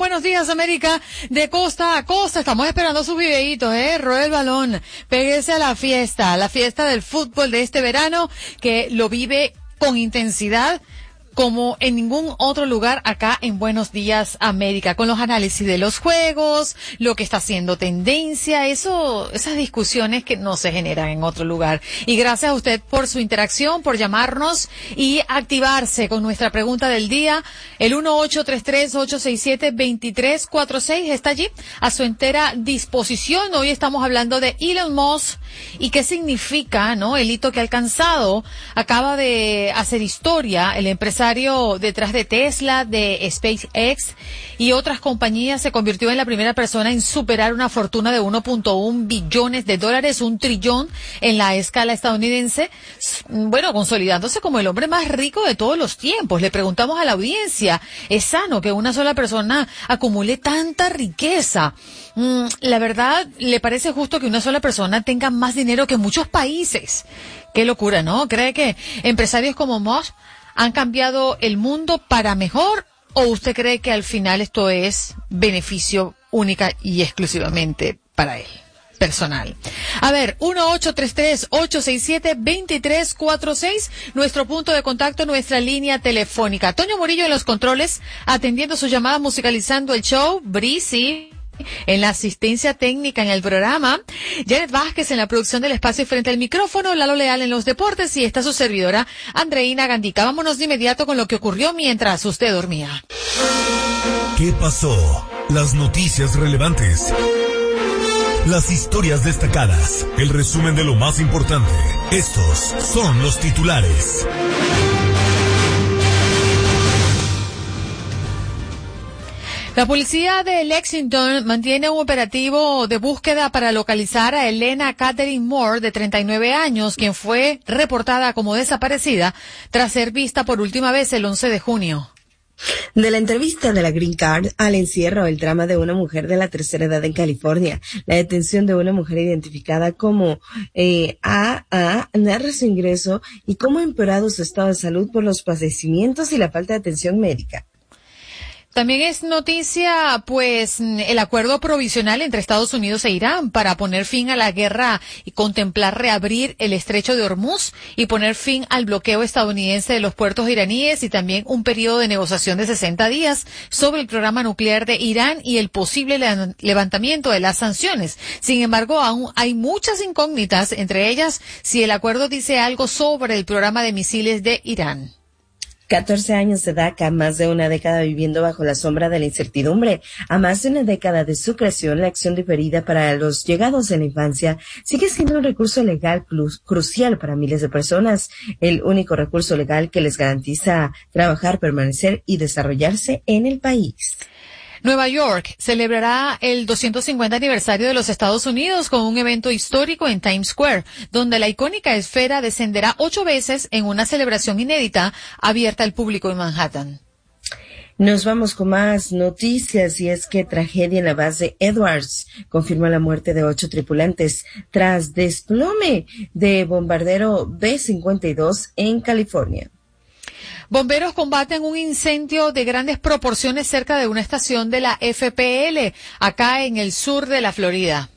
Buenos días, América, de costa a costa. Estamos esperando sus videitos, ruede el balón, péguese a la fiesta del fútbol de este verano, que lo vive con intensidad como en ningún otro lugar acá en Buenos Días América, con los análisis de los juegos, lo que está haciendo tendencia, esas discusiones que no se generan en otro lugar. Y gracias a usted por su interacción, por llamarnos y activarse con nuestra pregunta del día. El 1833-867-2346 está allí a su entera disposición. Hoy estamos hablando de Elon Musk y qué significa, ¿no? El hito que ha alcanzado. Acaba de hacer historia el empresario detrás de Tesla, de SpaceX y otras compañías. Se convirtió en la primera persona en superar una fortuna de 1.1 billones de dólares, 1 trillón en la escala estadounidense. Bueno, consolidándose como el hombre más rico de todos los tiempos. Le preguntamos a la audiencia, ¿es sano que una sola persona acumule tanta riqueza? La verdad, ¿le parece justo que una sola persona tenga más dinero que muchos países? Qué locura, ¿no? ¿Cree que empresarios como Musk han cambiado el mundo para mejor, o usted cree que al final esto es beneficio única y exclusivamente para él, personal? A ver, 1833-867-2346, nuestro punto de contacto, nuestra línea telefónica. Toño Murillo en los controles, atendiendo sus llamadas, musicalizando el show, Brisi en la asistencia técnica en el programa, Janet Vázquez en la producción del espacio y frente al micrófono, Lalo Leal en los deportes, y está su servidora, Andreina Gandica. Vámonos de inmediato con lo que ocurrió mientras usted dormía. ¿Qué pasó? Las noticias relevantes, las historias destacadas, el resumen de lo más importante. Estos son los titulares. La policía de Lexington mantiene un operativo de búsqueda para localizar a Elena Catherine Moore, de 39 años, quien fue reportada como desaparecida tras ser vista por última vez el 11 de junio. De la entrevista de la Green Card al encierro, el drama de una mujer de la tercera edad en California, la detención de una mujer identificada como AA, narra su ingreso y cómo ha empeorado su estado de salud por los padecimientos y la falta de atención médica. También es noticia, pues, el acuerdo provisional entre Estados Unidos e Irán para poner fin a la guerra y contemplar reabrir el estrecho de Hormuz y poner fin al bloqueo estadounidense de los puertos iraníes, y también un periodo de negociación de 60 días sobre el programa nuclear de Irán y el posible levantamiento de las sanciones. Sin embargo, aún hay muchas incógnitas, entre ellas si el acuerdo dice algo sobre el programa de misiles de Irán. 14 años de DACA, más de una década viviendo bajo la sombra de la incertidumbre. A más de una década de su creación, la acción diferida para los llegados de la infancia sigue siendo un recurso legal crucial para miles de personas, el único recurso legal que les garantiza trabajar, permanecer y desarrollarse en el país. Nueva York celebrará el 250 aniversario de los Estados Unidos con un evento histórico en Times Square, donde la icónica esfera descenderá 8 veces en una celebración inédita abierta al público en Manhattan. Nos vamos con más noticias, y es que tragedia en la base Edwards confirma la muerte de 8 tripulantes tras desplome de bombardero B-52 en California. Bomberos combaten un incendio de grandes proporciones cerca de una estación de la FPL, acá en el sur de la Florida.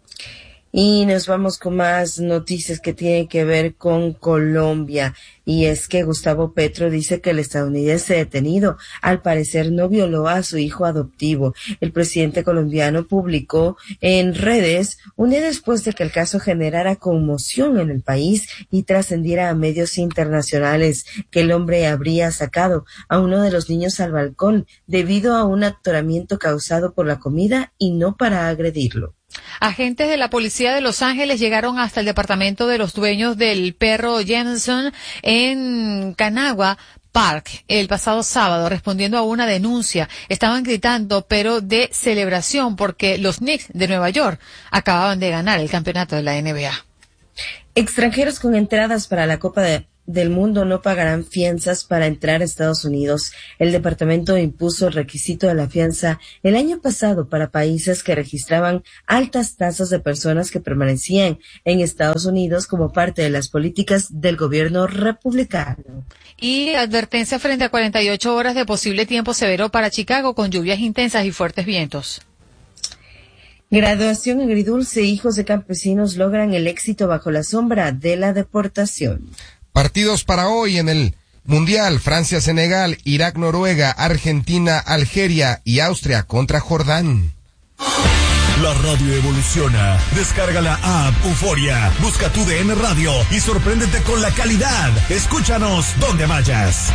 Y nos vamos con más noticias que tienen que ver con Colombia. Y es que Gustavo Petro dice que el estadounidense detenido al parecer no violó a su hijo adoptivo. El presidente colombiano publicó en redes un día después de que el caso generara conmoción en el país y trascendiera a medios internacionales, que el hombre habría sacado a uno de los niños al balcón debido a un atoramiento causado por la comida y no para agredirlo. Agentes de la policía de Los Ángeles llegaron hasta el departamento de los dueños del perro Jameson en Canagua Park el pasado sábado, respondiendo a una denuncia. Estaban gritando, pero de celebración, porque los Knicks de Nueva York acababan de ganar el campeonato de la NBA. Extranjeros con entradas para la Copa del mundo no pagarán fianzas para entrar a Estados Unidos. El departamento impuso el requisito de la fianza el año pasado para países que registraban altas tasas de personas que permanecían en Estados Unidos como parte de las políticas del gobierno republicano. Y advertencia frente a 48 horas de posible tiempo severo para Chicago con lluvias intensas y fuertes vientos. Graduación agridulce. Hijos de campesinos logran el éxito bajo la sombra de la deportación. Partidos para hoy en el Mundial: Francia-Senegal, Irak-Noruega, Argentina-Algeria y Austria contra Jordán. La radio evoluciona. Descarga la app Euforia, busca tu DN Radio y sorpréndete con la calidad. Escúchanos donde vayas.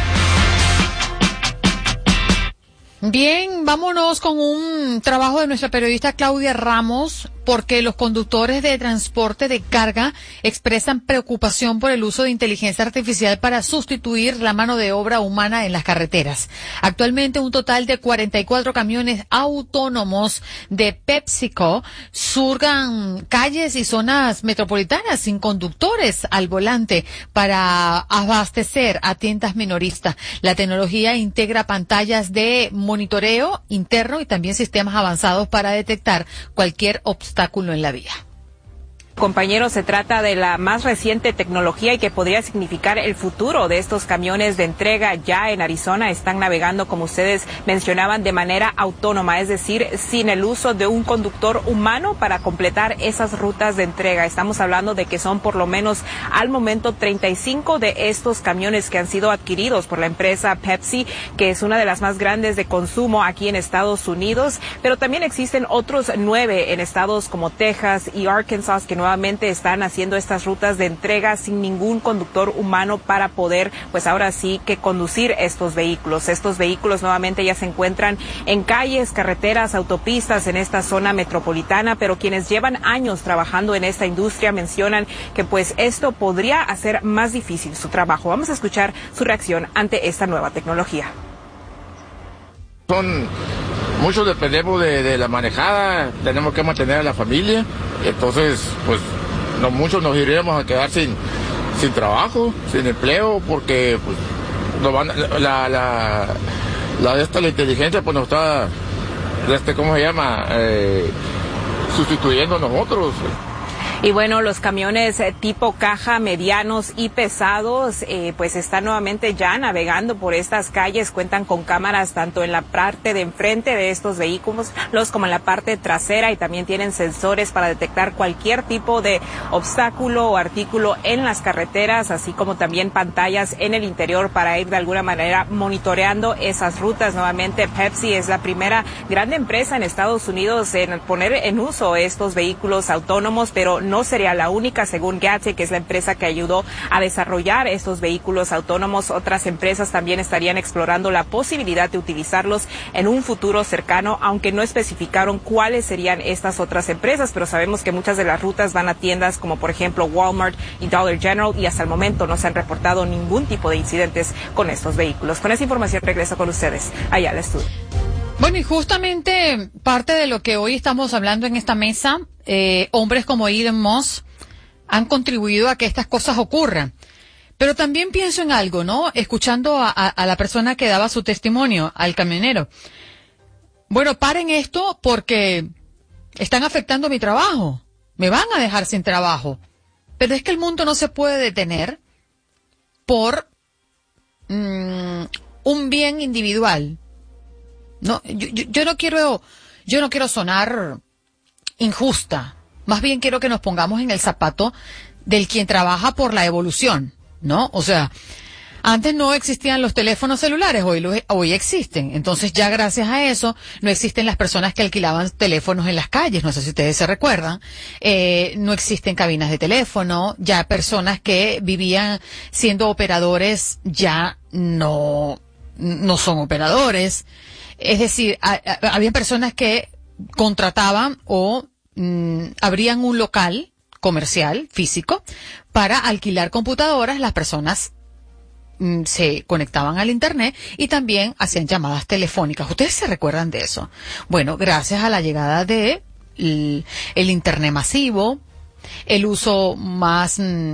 Bien, vámonos con un trabajo de nuestra periodista Claudia Ramos, porque los conductores de transporte de carga expresan preocupación por el uso de inteligencia artificial para sustituir la mano de obra humana en las carreteras. Actualmente un total de 44 camiones autónomos de PepsiCo surcan calles y zonas metropolitanas sin conductores al volante para abastecer a tiendas minoristas. La tecnología integra pantallas de monitoreo interno y también sistemas avanzados para detectar cualquier obstáculo en la vía. Compañeros, se trata de la más reciente tecnología y que podría significar el futuro de estos camiones de entrega. Ya en Arizona están navegando, como ustedes mencionaban, de manera autónoma, es decir, sin el uso de un conductor humano para completar esas rutas de entrega. Estamos hablando de que son por lo menos al momento 35 de estos camiones que han sido adquiridos por la empresa Pepsi, que es una de las más grandes de consumo aquí en Estados Unidos, pero también existen otros 9 en estados como Texas y Arkansas que nuevamente están haciendo estas rutas de entrega sin ningún conductor humano para poder, pues ahora sí, que conducir estos vehículos. Estos vehículos nuevamente ya se encuentran en calles, carreteras, autopistas en esta zona metropolitana, pero quienes llevan años trabajando en esta industria mencionan que pues esto podría hacer más difícil su trabajo. Vamos a escuchar su reacción ante esta nueva tecnología. Muchos dependemos de la manejada, tenemos que mantener a la familia, entonces pues muchos nos iríamos a quedar sin trabajo, sin empleo, porque pues la inteligencia pues nos está, ¿cómo se llama? Sustituyendo a nosotros. Y bueno, los camiones tipo caja, medianos y pesados, pues están nuevamente ya navegando por estas calles. Cuentan con cámaras tanto en la parte de enfrente de estos vehículos como en la parte trasera, y también tienen sensores para detectar cualquier tipo de obstáculo o artículo en las carreteras, así como también pantallas en el interior para ir de alguna manera monitoreando esas rutas. Nuevamente, Pepsi es la primera gran empresa en Estados Unidos en poner en uso estos vehículos autónomos, pero no sería la única. Según Gate, que es la empresa que ayudó a desarrollar estos vehículos autónomos, otras empresas también estarían explorando la posibilidad de utilizarlos en un futuro cercano, aunque no especificaron cuáles serían estas otras empresas, pero sabemos que muchas de las rutas van a tiendas como por ejemplo Walmart y Dollar General, y hasta el momento no se han reportado ningún tipo de incidentes con estos vehículos. Con esa información regreso con ustedes allá al estudio. Bueno, y justamente parte de lo que hoy estamos hablando en esta mesa, hombres como Elon Musk han contribuido a que estas cosas ocurran. Pero también pienso en algo, ¿no? Escuchando a la persona que daba su testimonio, al camionero. Bueno, paren esto porque están afectando mi trabajo. Me van a dejar sin trabajo. Pero es que el mundo no se puede detener por un bien individual. No, yo no quiero sonar injusta. Más bien quiero que nos pongamos en el zapato del quien trabaja por la evolución, ¿no? O sea, antes no existían los teléfonos celulares, hoy existen. Entonces ya gracias a eso no existen las personas que alquilaban teléfonos en las calles, no sé si ustedes se recuerdan. No existen cabinas de teléfono, ya personas que vivían siendo operadores ya no son operadores. Es decir, había personas que contrataban o abrían un local comercial, físico, para alquilar computadoras. Las personas se conectaban al internet y también hacían llamadas telefónicas. ¿Ustedes se recuerdan de eso? Bueno, gracias a la llegada de el internet masivo, el uso más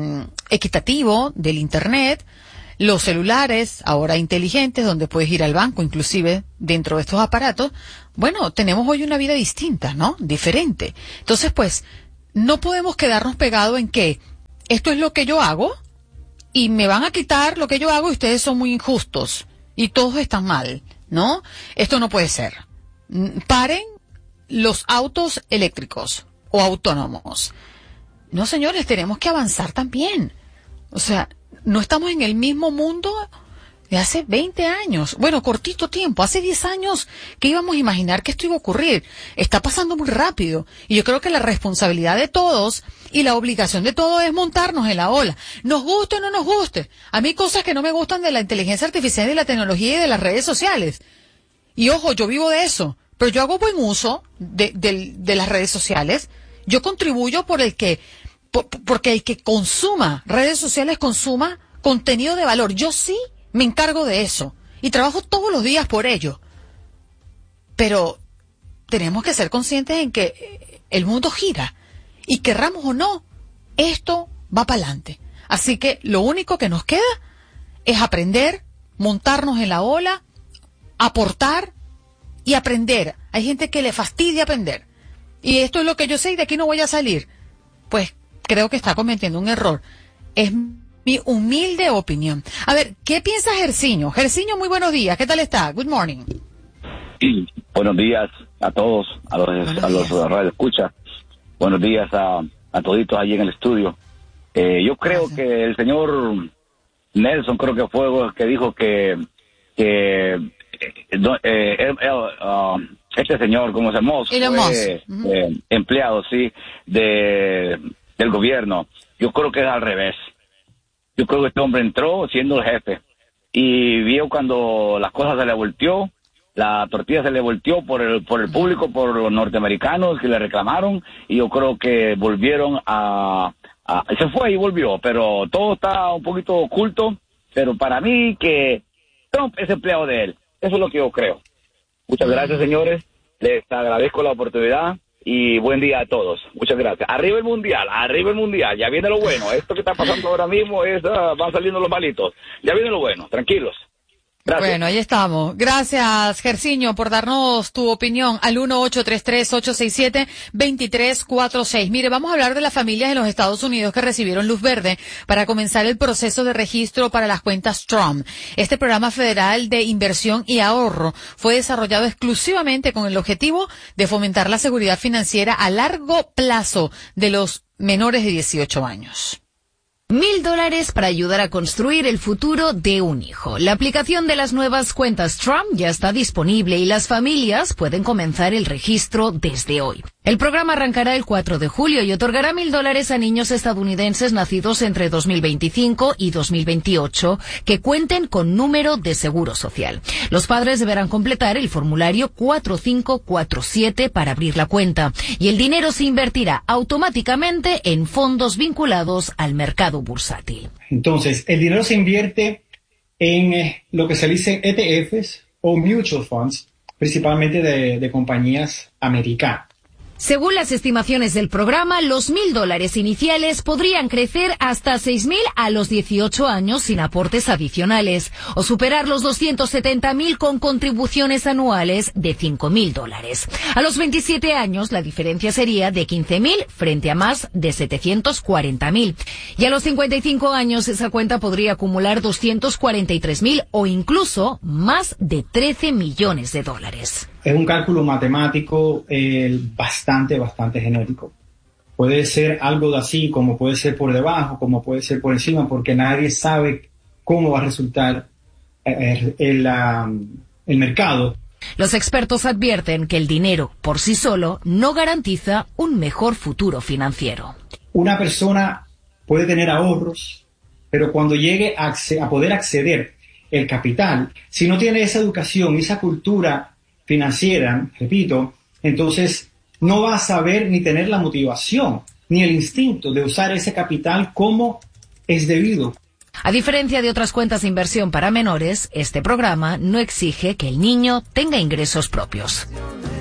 equitativo del Internet, los celulares ahora inteligentes, donde puedes ir al banco, inclusive dentro de estos aparatos. Bueno, tenemos hoy una vida distinta, ¿no? Diferente. Entonces, pues, no podemos quedarnos pegados en que esto es lo que yo hago y me van a quitar lo que yo hago y ustedes son muy injustos y todos están mal, ¿no? Esto no puede ser. Paren los autos eléctricos o autónomos. No, señores, tenemos que avanzar también. O sea, no estamos en el mismo mundo de hace 20 años. Bueno, cortito tiempo. Hace 10 años que íbamos a imaginar que esto iba a ocurrir. Está pasando muy rápido. Y yo creo que la responsabilidad de todos y la obligación de todos es montarnos en la ola. Nos guste o no nos guste. A mí hay cosas que no me gustan de la inteligencia artificial, de la tecnología y de las redes sociales. Y ojo, yo vivo de eso. Pero yo hago buen uso de las redes sociales. Yo contribuyo porque el que consuma redes sociales consuma contenido de valor. Yo sí me encargo de eso y trabajo todos los días por ello. Pero tenemos que ser conscientes en que el mundo gira y querramos o no, esto va para adelante. Así que lo único que nos queda es aprender, montarnos en la ola, aportar y aprender. Hay gente que le fastidia aprender. Y esto es lo que yo sé y de aquí no voy a salir. Pues creo que está cometiendo un error. Es mi humilde opinión. A ver, ¿qué piensa Jerciño? Jerciño, muy buenos días. ¿Qué tal está? Good morning. Buenos días a todos, a los radioescuchas. Buenos días a toditos allí en el estudio. Yo creo que el señor Nelson, creo que fue el que dijo que este señor, ¿cómo se llama? Fue empleado, sí, del gobierno. Yo creo que es al revés. Yo creo que este hombre entró siendo el jefe y vio cuando las cosas se le volteó, la tortilla se le volteó por el público, por los norteamericanos que le reclamaron, y yo creo que volvieron se fue y volvió, pero todo está un poquito oculto, pero para mí que Trump es empleado de él. Eso es lo que yo creo. Muchas gracias, señores. Les agradezco la oportunidad y buen día a todos. Muchas gracias. Arriba el mundial. Ya viene lo bueno. Esto que está pasando ahora mismo van saliendo los malitos. Ya viene lo bueno. Tranquilos. Gracias. Bueno, ahí estamos. Gracias, Jerciño, por darnos tu opinión al 1-833-867-2346. Mire, vamos a hablar de las familias en los Estados Unidos que recibieron luz verde para comenzar el proceso de registro para las cuentas Trump. Este programa federal de inversión y ahorro fue desarrollado exclusivamente con el objetivo de fomentar la seguridad financiera a largo plazo de los menores de 18 años. $1,000 para ayudar a construir el futuro de un hijo. La aplicación de las nuevas cuentas Trump ya está disponible y las familias pueden comenzar el registro desde hoy. El programa arrancará el 4 de julio y otorgará $1,000 a niños estadounidenses nacidos entre 2025 y 2028 que cuenten con número de seguro social. Los padres deberán completar el formulario 4547 para abrir la cuenta y el dinero se invertirá automáticamente en fondos vinculados al mercado bursátil. Entonces, el dinero se invierte en lo que se dice ETFs o mutual funds, principalmente de compañías americanas. Según las estimaciones del programa, los $1,000 iniciales podrían crecer hasta $6,000 a los 18 años sin aportes adicionales, o superar los $270,000 con contribuciones anuales de $5,000. A los 27 años, la diferencia sería de $15,000 frente a más de $740,000. Y a los 55 años, esa cuenta podría acumular $243,000 o incluso más de $13 millones. Es un cálculo matemático bastante genérico. Puede ser algo de así, como puede ser por debajo, como puede ser por encima, porque nadie sabe cómo va a resultar el mercado. Los expertos advierten que el dinero por sí solo no garantiza un mejor futuro financiero. Una persona puede tener ahorros, pero cuando llegue a poder acceder el capital, si no tiene esa educación, esa cultura financiera, repito, entonces no va a saber ni tener la motivación ni el instinto de usar ese capital como es debido. A diferencia de otras cuentas de inversión para menores, este programa no exige que el niño tenga ingresos propios.